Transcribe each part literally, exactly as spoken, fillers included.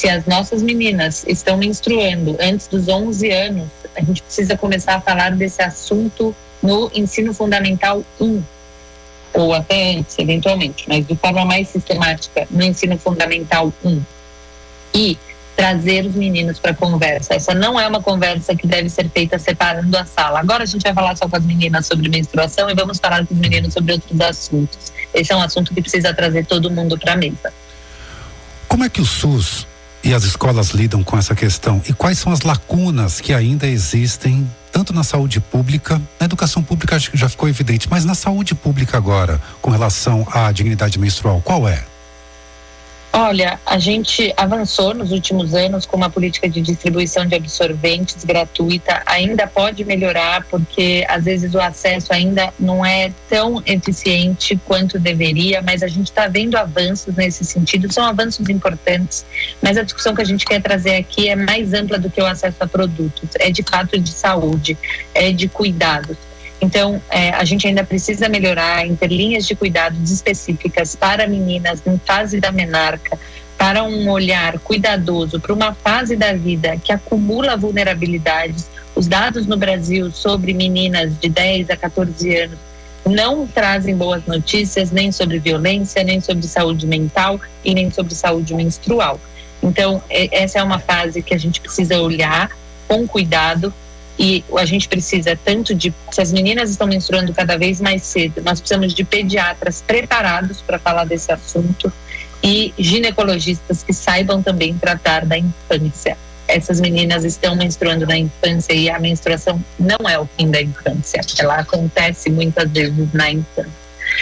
se as nossas meninas estão menstruando antes dos onze anos, a gente precisa começar a falar desse assunto no ensino fundamental um, ou até antes, eventualmente, mas de forma mais sistemática no ensino fundamental um. E trazer os meninos para a conversa. Essa não é uma conversa que deve ser feita separando a sala. Agora a gente vai falar só com as meninas sobre menstruação e vamos falar com os meninos sobre outros assuntos. Esse é um assunto que precisa trazer todo mundo para a mesa. Como é que o SUS e as escolas lidam com essa questão? E quais são as lacunas que ainda existem, tanto na saúde pública, na educação pública acho que já ficou evidente, mas na saúde pública agora, com relação à dignidade menstrual, qual é? Olha, a gente avançou nos últimos anos com uma política de distribuição de absorventes gratuita. Ainda pode melhorar porque às vezes o acesso ainda não é tão eficiente quanto deveria, mas a gente está vendo avanços nesse sentido, são avanços importantes, mas a discussão que a gente quer trazer aqui é mais ampla do que o acesso a produtos, é de fato de saúde, é de cuidados. Então, é, a gente ainda precisa melhorar em ter linhas de cuidados específicas para meninas em fase da menarca, para um olhar cuidadoso para uma fase da vida que acumula vulnerabilidades. Os dados no Brasil sobre meninas de dez a catorze anos não trazem boas notícias, nem sobre violência, nem sobre saúde mental e nem sobre saúde menstrual. Então, essa é uma fase que a gente precisa olhar com cuidado. E a gente precisa tanto de, se as meninas estão menstruando cada vez mais cedo, nós precisamos de pediatras preparados para falar desse assunto e ginecologistas que saibam também tratar da infância. Essas meninas estão menstruando na infância e a menstruação não é o fim da infância, ela acontece muitas vezes na infância.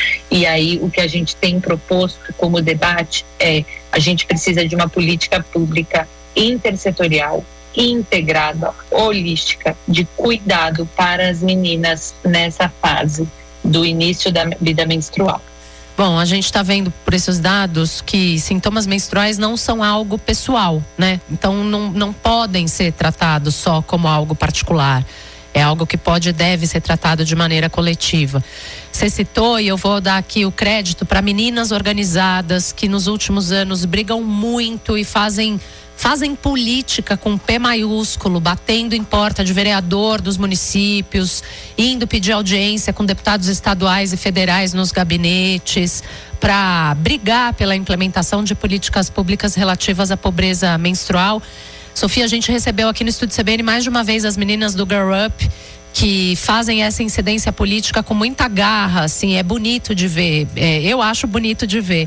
E aí o que a gente tem proposto como debate é, a gente precisa de uma política pública intersetorial, integrada, holística, de cuidado para as meninas nessa fase do início da vida menstrual. Bom, a gente está vendo por esses dados que sintomas menstruais não são algo pessoal, né? Então não, não podem ser tratados só como algo particular. É algo que pode e deve ser tratado de maneira coletiva. Você citou, e eu vou dar aqui o crédito para meninas organizadas que nos últimos anos brigam muito e fazem fazem política com P maiúsculo, batendo em porta de vereador dos municípios, indo pedir audiência com deputados estaduais e federais nos gabinetes, para brigar pela implementação de políticas públicas relativas à pobreza menstrual. Sofia, a gente recebeu aqui no Estúdio C B N mais de uma vez as meninas do Girl Up, que fazem essa incidência política com muita garra, assim, é bonito de ver, é, eu acho bonito de ver.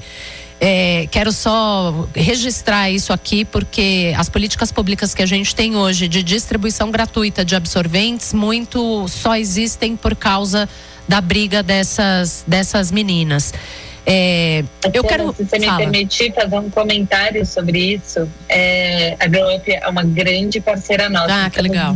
É, quero só registrar isso aqui porque as políticas públicas que a gente tem hoje de distribuição gratuita de absorventes muito só existem por causa da briga dessas, dessas meninas. É, eu quero, se você me fala. permitir fazer um comentário sobre isso, é, a Girl Up é uma grande parceira nossa. Ah, que legal.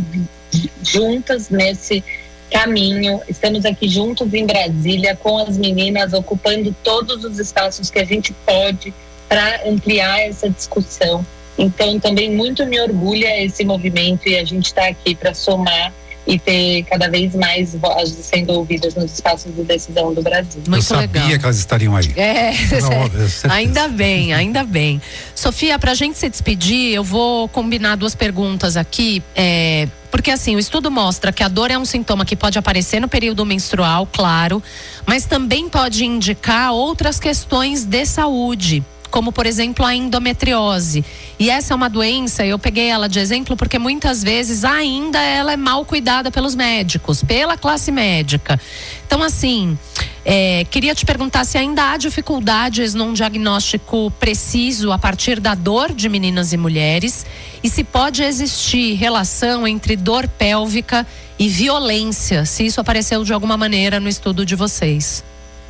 Juntas nesse caminho, estamos aqui juntos em Brasília com as meninas, ocupando todos os espaços que a gente pode para ampliar essa discussão. Então também muito me orgulha esse movimento e a gente está aqui para somar e ter cada vez mais vozes sendo ouvidas nos espaços de decisão do Brasil. Muito Eu sabia legal. que elas estariam aí. É, Não, ainda bem, ainda bem. Sofia, pra gente se despedir, eu vou combinar duas perguntas aqui, é, porque assim, o estudo mostra que a dor é um sintoma que pode aparecer no período menstrual, claro, mas também pode indicar outras questões de saúde, como por exemplo a endometriose. E essa é uma doença, eu peguei ela de exemplo porque muitas vezes ainda ela é mal cuidada pelos médicos, pela classe médica. Então assim, é, queria te perguntar se ainda há dificuldades num diagnóstico preciso a partir da dor de meninas e mulheres e se pode existir relação entre dor pélvica e violência, se isso apareceu de alguma maneira no estudo de vocês.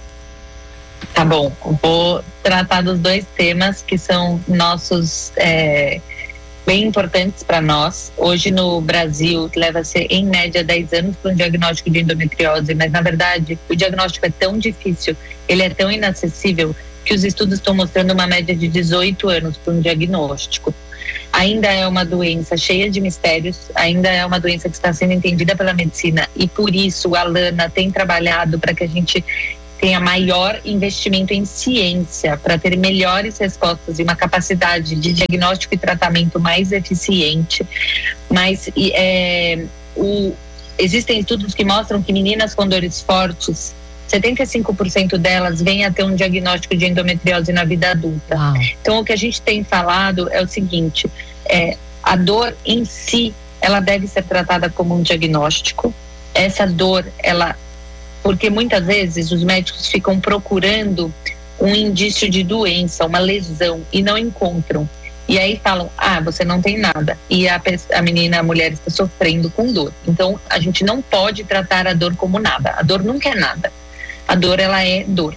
Tá bom, vou tratar dos dois temas que são nossos, é, bem importantes para nós. Hoje no Brasil leva-se em média dez anos para um diagnóstico de endometriose, mas na verdade o diagnóstico é tão difícil, ele é tão inacessível que os estudos estão mostrando uma média de dezoito anos para um diagnóstico. Ainda é uma doença cheia de mistérios, ainda é uma doença que está sendo entendida pela medicina e por isso a Lana tem trabalhado para que a gente tenha maior investimento em ciência para ter melhores respostas e uma capacidade de diagnóstico e tratamento mais eficiente. Mas é, o, existem estudos que mostram que meninas com dores fortes, setenta e cinco por cento delas vêm a ter um diagnóstico de endometriose na vida adulta. Uau. Então, o que a gente tem falado é o seguinte, é, a dor em si, ela deve ser tratada como um diagnóstico. Essa dor, ela... Porque muitas vezes os médicos ficam procurando um indício de doença, uma lesão, e não encontram. E aí falam, ah, você não tem nada. E a, a menina, a mulher está sofrendo com dor. Então, a gente não pode tratar a dor como nada. A dor nunca é nada. A dor, ela é dor.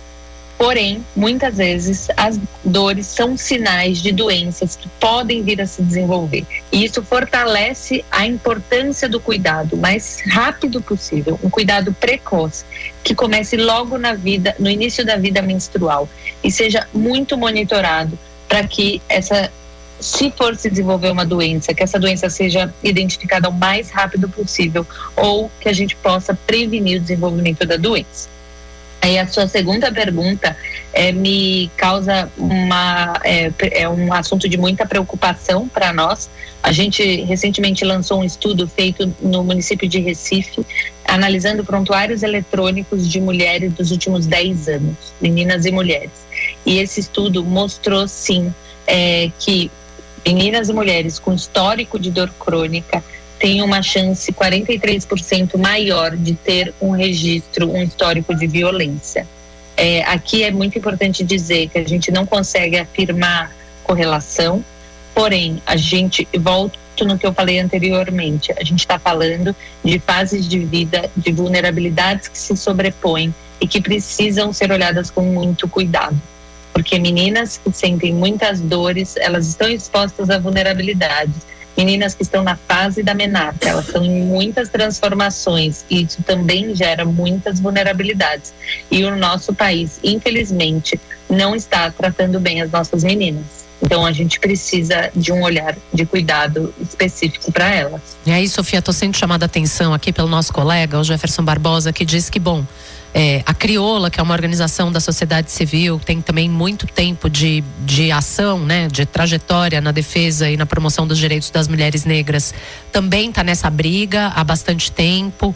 Porém, muitas vezes, as dores são sinais de doenças que podem vir a se desenvolver. E isso fortalece a importância do cuidado o mais rápido possível, um cuidado precoce, que comece logo na vida, no início da vida menstrual, e seja muito monitorado para que essa, se for se desenvolver uma doença, que essa doença seja identificada o mais rápido possível, ou que a gente possa prevenir o desenvolvimento da doença. Aí a sua segunda pergunta é, me causa uma, é, é um assunto de muita preocupação para nós. A gente recentemente lançou um estudo feito no município de Recife, analisando prontuários eletrônicos de mulheres dos últimos dez anos, meninas e mulheres. E esse estudo mostrou, sim, é, que meninas e mulheres com histórico de dor crônica tem uma chance quarenta e três por cento maior de ter um registro, um histórico de violência. É, aqui é muito importante dizer que a gente não consegue afirmar correlação, porém, a gente, volto no que eu falei anteriormente, a gente está falando de fases de vida, de vulnerabilidades que se sobrepõem e que precisam ser olhadas com muito cuidado. Porque meninas que sentem muitas dores, elas estão expostas a vulnerabilidades. Meninas que estão na fase da menarca, elas estão em muitas transformações e isso também gera muitas vulnerabilidades. E o nosso país, infelizmente, não está tratando bem as nossas meninas. Então a gente precisa de um olhar de cuidado específico para elas. E aí, Sofia, estou sendo chamada a atenção aqui pelo nosso colega, o Jefferson Barbosa, que diz que, bom, É, a Crioula, que é uma organização da sociedade civil, tem também muito tempo de, de ação, né, de trajetória na defesa e na promoção dos direitos das mulheres negras, também está nessa briga há bastante tempo.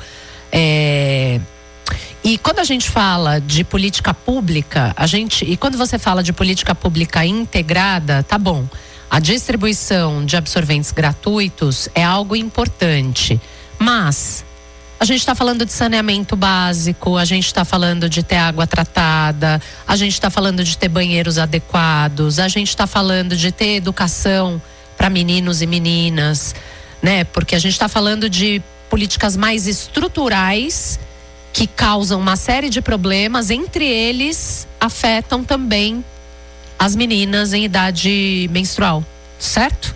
É, e quando a gente fala de política pública, a gente, e quando você fala de política pública integrada, tá bom, a distribuição de absorventes gratuitos é algo importante, mas a gente está falando de saneamento básico, a gente está falando de ter água tratada, a gente está falando de ter banheiros adequados, a gente está falando de ter educação para meninos e meninas, né? Porque a gente está falando de políticas mais estruturais que causam uma série de problemas, entre eles afetam também as meninas em idade menstrual, certo?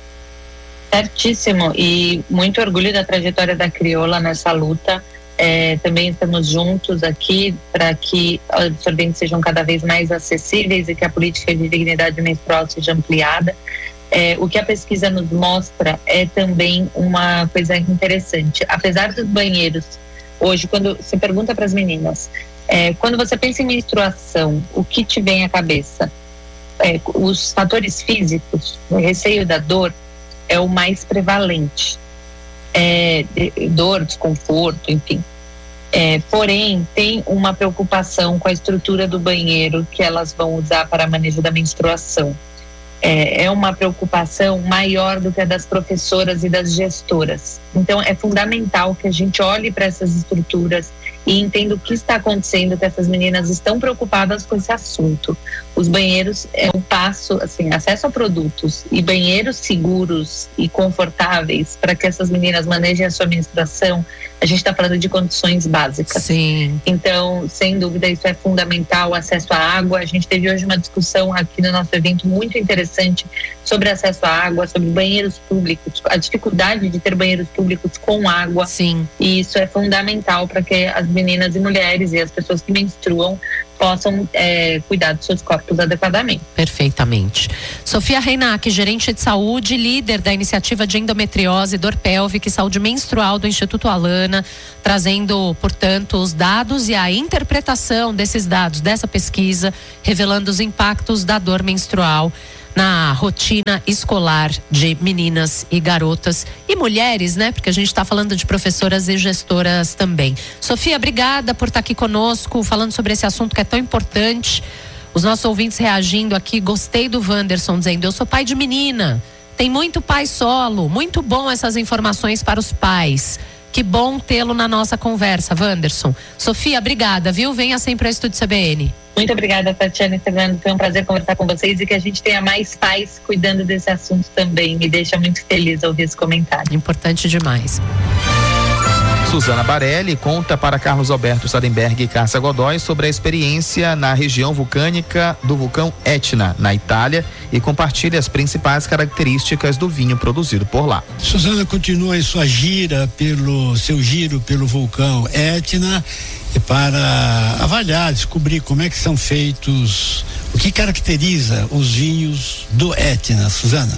Certíssimo, e muito orgulho da trajetória da Crioula nessa luta. É, também estamos juntos aqui para que os absorventes sejam cada vez mais acessíveis e que a política de dignidade menstrual seja ampliada. É, o que a pesquisa nos mostra é também uma coisa interessante. Apesar dos banheiros, hoje, quando você pergunta para as meninas, é, quando você pensa em menstruação, o que te vem à cabeça? É, os fatores físicos, o receio da dor, é o mais prevalente. É, dor, desconforto, enfim. É, porém, tem uma preocupação com a estrutura do banheiro que elas vão usar para manejo da menstruação. É, é uma preocupação maior do que a das professoras e das gestoras. Então, é fundamental que a gente olhe para essas estruturas e entenda o que está acontecendo, que essas meninas estão preocupadas com esse assunto. Os banheiros é um passo, assim, acesso a produtos e banheiros seguros e confortáveis para que essas meninas manejem a sua menstruação. A gente está falando de condições básicas. Sim. Então, sem dúvida, isso é fundamental. O acesso à água. A gente teve hoje uma discussão aqui no nosso evento muito interessante sobre acesso à água, sobre banheiros públicos, a dificuldade de ter banheiros públicos com água. Sim. E isso é fundamental para que as meninas e mulheres e as pessoas que menstruam possam é, cuidar dos seus corpos adequadamente. Perfeitamente. Sofia Reinac, gerente de saúde, líder da iniciativa de endometriose, dor pélvica e saúde menstrual do Instituto Alana, trazendo, portanto, os dados e a interpretação desses dados, dessa pesquisa, revelando os impactos da dor menstrual na rotina escolar de meninas e garotas e mulheres, né? Porque a gente está falando de professoras e gestoras também. Sofia, obrigada por estar aqui conosco, falando sobre esse assunto que é tão importante. Os nossos ouvintes reagindo aqui, gostei do Wanderson dizendo, eu sou pai de menina, tem muito pai solo, muito bom essas informações para os pais. Que bom tê-lo na nossa conversa, Wanderson. Sofia, obrigada, viu? Venha sempre ao Estúdio C B N. Muito obrigada, Tatiana e Fernando. Foi um prazer conversar com vocês e que a gente tenha mais pais cuidando desse assunto também. Me deixa muito feliz ouvir esse comentário. Importante demais. Suzana Barelli conta para Carlos Alberto Sadenberg e Cássia Godoy sobre a experiência na região vulcânica do vulcão Etna, na Itália, e compartilha as principais características do vinho produzido por lá. Suzana continua em sua gira pelo seu giro pelo vulcão Etna para avaliar, descobrir como é que são feitos, o que caracteriza os vinhos do Etna, Suzana.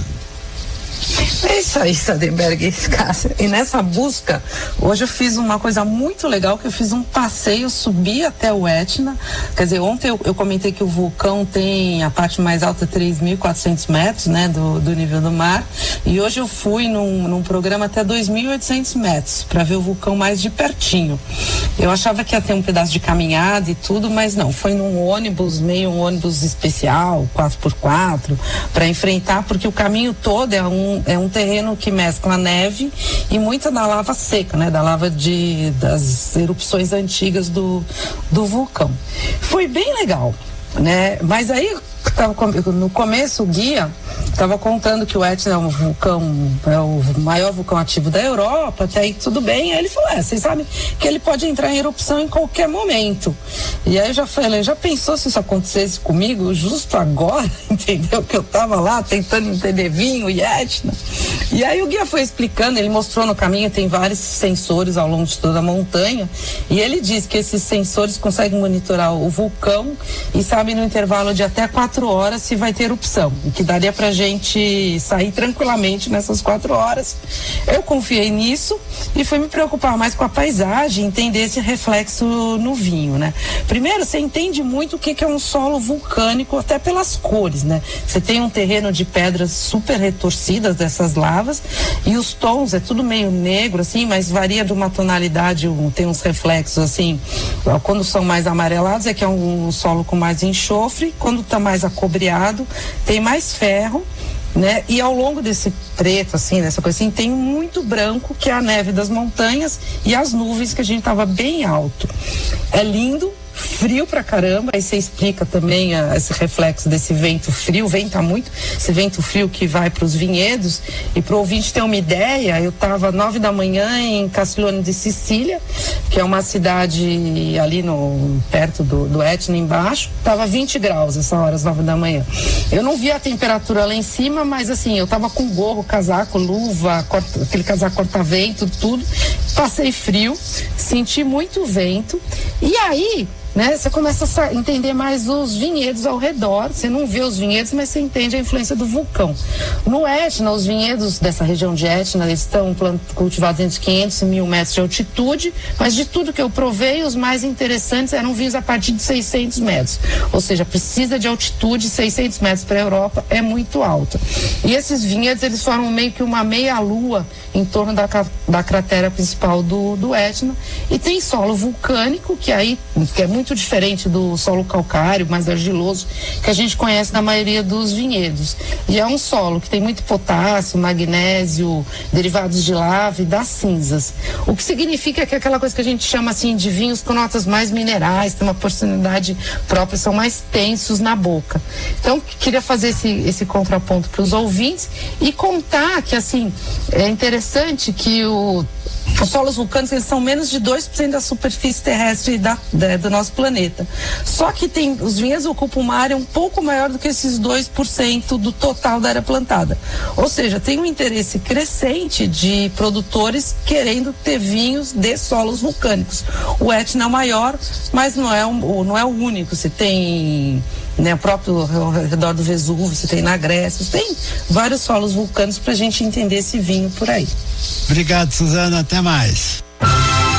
É isso aí, Sadenberg, Cássia. E nessa busca, hoje eu fiz uma coisa muito legal, que eu fiz um passeio, subi até o Etna. Quer dizer, ontem eu, eu comentei que o vulcão tem a parte mais alta, três mil e quatrocentos metros, né, do, do nível do mar. E hoje eu fui num, num programa até dois mil e oitocentos metros, para ver o vulcão mais de pertinho. Eu achava que ia ter um pedaço de caminhada e tudo, mas não. Foi num ônibus, meio um ônibus especial, quatro por quatro, para enfrentar, porque o caminho todo é um é um terreno que mescla neve e muita da lava seca, né? Da lava de, das erupções antigas do, do vulcão. Foi bem legal, né? Mas aí, tava, no começo, o guia estava contando que o Etna é um vulcão, é o maior vulcão ativo da Europa, até aí tudo bem. Aí ele falou, é, vocês sabem que ele pode entrar em erupção em qualquer momento. E aí eu já falei, já pensou se isso acontecesse comigo justo agora, entendeu? Que eu tava lá tentando entender vinho e Etna. E aí o guia foi explicando, ele mostrou no caminho, tem vários sensores ao longo de toda a montanha, e ele diz que esses sensores conseguem monitorar o vulcão e sabem no intervalo de até quatro horas se vai ter erupção, e que daria pra gente sair tranquilamente nessas quatro horas. Eu confiei nisso e fui me preocupar mais com a paisagem, entender esse reflexo no vinho, né? Primeiro, você entende muito o que, que é um solo vulcânico, até pelas cores, né? Você tem um terreno de pedras super retorcidas dessas lavas, e os tons é tudo meio negro, assim, mas varia de uma tonalidade, um, tem uns reflexos, assim, quando são mais amarelados é que é um, um solo com mais enxofre, quando tá mais acobreado, tem mais ferro, né? E ao longo desse preto, assim, dessa coisa assim, tem muito branco, que é a neve das montanhas e as nuvens, que a gente tava bem alto. É lindo, frio pra caramba, aí você explica também a, esse reflexo desse vento frio, venta muito, esse vento frio que vai para os vinhedos. E pro ouvinte ter uma ideia, eu tava nove da manhã em Castiglione di Sicilia, que é uma cidade ali no, perto do, do Etna embaixo, tava vinte graus essa hora, às nove da manhã. Eu não vi a temperatura lá em cima, mas assim, eu tava com gorro, casaco, luva, corta, aquele casaco corta-vento, tudo, passei frio, senti muito vento, e aí, né, você começa a entender mais os vinhedos ao redor. Você não vê os vinhedos, mas você entende a influência do vulcão. No Etna, os vinhedos dessa região de Etna, eles estão cultivados entre quinhentos e mil metros de altitude, mas de tudo que eu provei, os mais interessantes eram vinhos a partir de seiscentos metros. Ou seja, precisa de altitude, seiscentos metros para a Europa é muito alta. E esses vinhedos, eles formam meio que uma meia-lua em torno da, da cratera principal do, do Etna. E tem solo vulcânico, que aí que é muito diferente do solo calcário, mais argiloso, que a gente conhece na maioria dos vinhedos. E é um solo que tem muito potássio, magnésio, derivados de lava e das cinzas. O que significa que é aquela coisa que a gente chama assim de vinhos com notas mais minerais, tem uma personalidade própria, são mais tensos na boca. Então, queria fazer esse, esse contraponto para os ouvintes e contar que, assim, é interessante que o Os solos vulcânicos, eles são menos de dois por cento da superfície terrestre da, da, do nosso planeta. Só que tem, os vinhedos ocupam uma área um pouco maior do que esses dois por cento do total da área plantada. Ou seja, tem um interesse crescente de produtores querendo ter vinhos de solos vulcânicos. O Etna é o maior, mas não é, um, não é o único. Você tem, né, o próprio ao redor do Vesúvio, você tem na Grécia, você tem vários solos vulcânicos para a gente entender esse vinho por aí. Obrigado, Suzana. Até mais.